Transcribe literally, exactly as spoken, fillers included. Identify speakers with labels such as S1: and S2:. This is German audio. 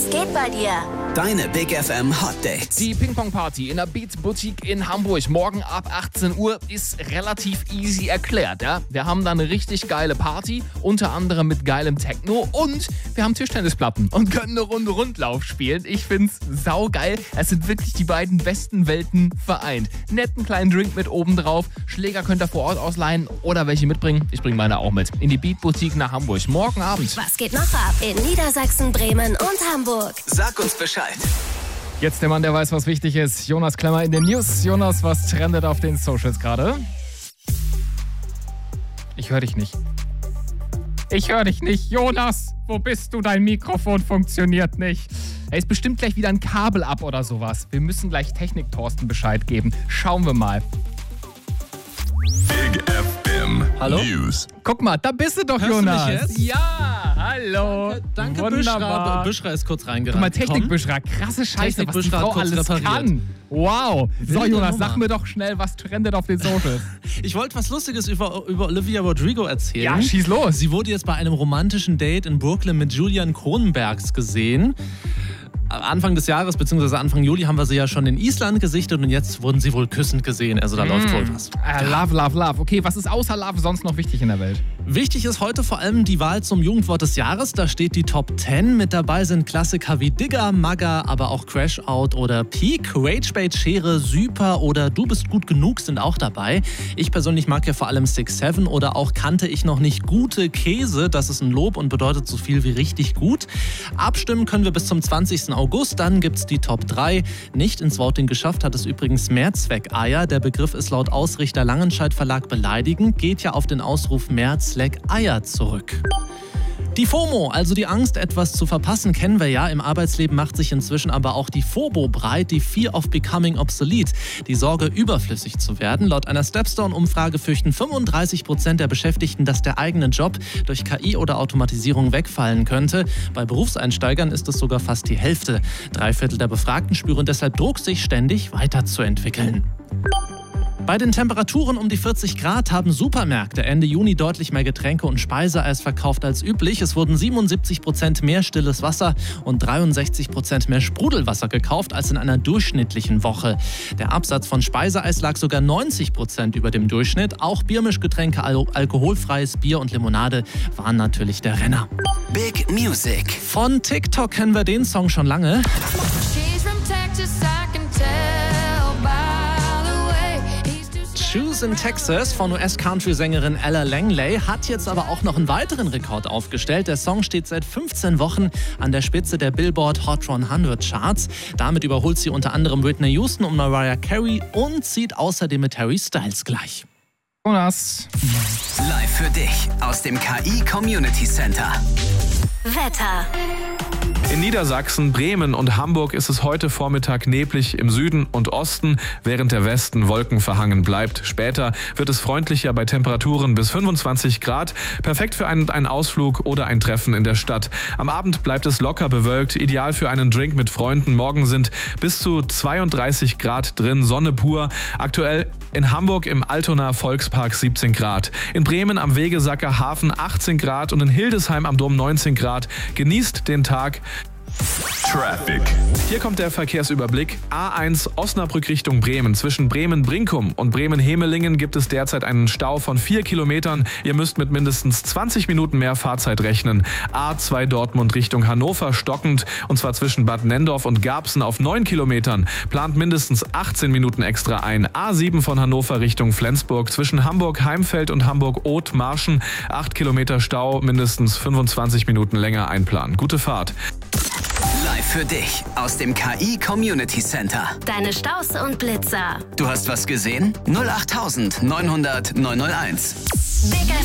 S1: Was geht bei dir?
S2: Deine Big F M Hot Dates.
S3: Die Ping-Pong-Party in der Beat Boutique in Hamburg morgen ab achtzehn Uhr ist relativ easy erklärt. Ja? Wir haben da eine richtig geile Party, unter anderem mit geilem Techno und wir haben Tischtennisplatten und können eine Runde Rundlauf spielen. Ich find's saugeil. Es sind wirklich die beiden besten Welten vereint. Netten kleinen Drink mit oben drauf. Schläger könnt ihr vor Ort ausleihen oder welche mitbringen. Ich bringe meine auch mit. In die Beat Boutique nach Hamburg. Morgen Abend.
S1: Was geht noch ab in Niedersachsen, Bremen und Hamburg?
S2: Sag uns Bescheid.
S3: Jetzt der Mann, der weiß, was wichtig ist. Jonas Klemmer in den News. Jonas, was trendet auf den Socials gerade? Ich höre dich nicht. Ich höre dich nicht. Jonas, wo bist du? Dein Mikrofon funktioniert nicht. Er ist bestimmt gleich wieder ein Kabel ab oder sowas. Wir müssen gleich Technik-Thorsten Bescheid geben. Schauen wir mal.
S4: Big F M
S3: Hallo?
S4: News.
S3: Guck mal, da bist du doch,
S5: Hörst
S3: Jonas.
S5: du mich jetzt?
S3: Ja, hallo.
S5: Danke,
S3: Wunderbar.
S5: Büschra. Büschra ist kurz reingerannt.
S3: Guck mal, Technik-Büschra. Krasse Scheiße,
S5: Technik
S3: was die
S5: Büschra hat
S3: Frau
S5: kurz
S3: alles
S5: repariert.
S3: kann. Wow. So,
S5: Wilde
S3: Jonas,
S5: Nummer.
S3: sag mir doch schnell, was trendet auf den Socials.
S5: Ich wollte was Lustiges über, über Olivia Rodrigo erzählen.
S3: Ja, schieß los.
S5: Sie wurde jetzt bei einem romantischen Date in Brooklyn mit Julian Kronenbergs gesehen. Anfang des Jahres, beziehungsweise Anfang Juli, haben wir sie ja schon in Island gesichtet und jetzt wurden sie wohl küssend gesehen. Also da
S3: Mm.
S5: läuft wohl was.
S3: Ah, love, love, love. Okay, was ist außer Love sonst noch wichtig in der Welt?
S5: Wichtig ist heute vor allem die Wahl zum Jugendwort des Jahres. Da steht die Top zehn. Mit dabei sind Klassiker wie Digger, Magga, aber auch Crash Out oder Peak. Ragebait, Schere, Super oder Du bist gut genug sind auch dabei. Ich persönlich mag ja vor allem Six Seven oder auch Kannte ich noch nicht gute Käse. Das ist ein Lob und bedeutet so viel wie richtig gut. Abstimmen können wir bis zum zwanzigsten August. Dann gibt's die Top drei. Nicht ins Voting geschafft hat es übrigens Mehrzweckeier. Der Begriff ist laut Ausrichter Langenscheidt Verlag beleidigend, geht ja auf den Ausruf Mehrzweckeier zurück. Die FOMO, also die Angst, etwas zu verpassen, kennen wir ja. Im Arbeitsleben macht sich inzwischen aber auch die FOBO breit, die Fear of Becoming Obsolete, die Sorge, überflüssig zu werden. Laut einer Stepstone-Umfrage fürchten fünfunddreißig Prozent der Beschäftigten, dass der eigene Job durch K I oder Automatisierung wegfallen könnte. Bei Berufseinsteigern ist es sogar fast die Hälfte. Drei Viertel der Befragten spüren deshalb Druck, sich ständig weiterzuentwickeln. Bei den Temperaturen um die vierzig Grad haben Supermärkte Ende Juni deutlich mehr Getränke und Speiseeis verkauft als üblich. Es wurden siebenundsiebzig Prozent mehr stilles Wasser und dreiundsechzig Prozent mehr Sprudelwasser gekauft als in einer durchschnittlichen Woche. Der Absatz von Speiseeis lag sogar neunzig Prozent über dem Durchschnitt. Auch Biermischgetränke, al- alkoholfreies Bier und Limonade waren natürlich der Renner.
S2: Big Music.
S5: Von TikTok kennen wir den Song schon lange.
S6: She's from Texas, I can tell by the way. He's too
S5: Shoes in Texas von U S-Country-Sängerin Ella Langley hat jetzt aber auch noch einen weiteren Rekord aufgestellt. Der Song steht seit fünfzehn Wochen an der Spitze der Billboard Hot hundert Charts. Damit überholt sie unter anderem Whitney Houston und Mariah Carey und zieht außerdem mit Harry Styles gleich.
S3: Jonas.
S2: Live für dich aus dem K I Community Center.
S1: Wetter.
S7: In Niedersachsen, Bremen und Hamburg ist es heute Vormittag neblig im Süden und Osten, während der Westen wolkenverhangen bleibt. Später wird es freundlicher bei Temperaturen bis fünfundzwanzig Grad. Perfekt für einen, einen Ausflug oder ein Treffen in der Stadt. Am Abend bleibt es locker bewölkt, ideal für einen Drink mit Freunden. Morgen sind bis zu zweiunddreißig Grad drin, Sonne pur. Aktuell in Hamburg im Altonaer Volkspark siebzehn Grad. In Bremen am Wegesacker Hafen achtzehn Grad und in Hildesheim am Dom neunzehn Grad. Genießt den Tag.
S4: Traffic.
S7: Hier kommt der Verkehrsüberblick. A eins Osnabrück Richtung Bremen. Zwischen Bremen-Brinkum und Bremen-Hemelingen gibt es derzeit einen Stau von vier Kilometern. Ihr müsst mit mindestens zwanzig Minuten mehr Fahrzeit rechnen. A zwei Dortmund Richtung Hannover stockend, und zwar zwischen Bad Nendorf und Garbsen auf neun Kilometern. Plant mindestens achtzehn Minuten extra ein. A sieben von Hannover Richtung Flensburg. Zwischen Hamburg-Heimfeld und Hamburg-Oth-Marschen acht Kilometer Stau, mindestens fünfundzwanzig Minuten länger einplanen. Gute Fahrt.
S2: Live für dich aus dem K I Community Center.
S1: Deine Staus und Blitzer.
S2: Du hast was gesehen? null acht neunhundert neunhunderteins.
S1: Big F